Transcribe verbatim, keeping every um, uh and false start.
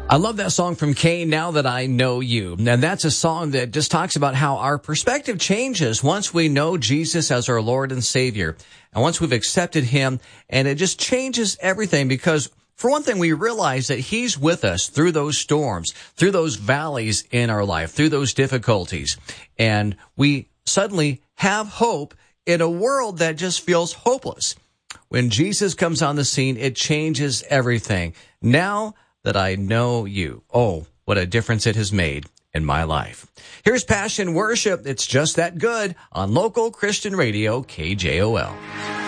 I love that song from Cain, Now That I Know You. And that's a song that just talks about how our perspective changes once we know Jesus as our Lord and Savior. And once we've accepted him, and it just changes everything because, for one thing, we realize that he's with us through those storms, through those valleys in our life, through those difficulties. And we suddenly have hope in a world that just feels hopeless. When Jesus comes on the scene, it changes everything. Now that I know you. Oh, what a difference it has made in my life. Here's Passion Worship. It's just that good on local Christian radio, K J O L.